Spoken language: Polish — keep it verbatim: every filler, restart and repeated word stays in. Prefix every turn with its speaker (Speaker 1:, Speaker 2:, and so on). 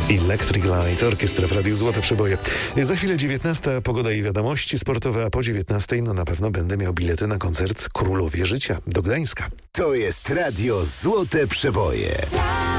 Speaker 1: Electric Light, orkiestra w Radiu Złote Przeboje. Za chwilę dziewiętnasta, pogoda i wiadomości sportowe, a po dziewiętnastej no na pewno będę miał bilety na koncert Królowie Życia do Gdańska.
Speaker 2: To jest Radio Złote Przeboje.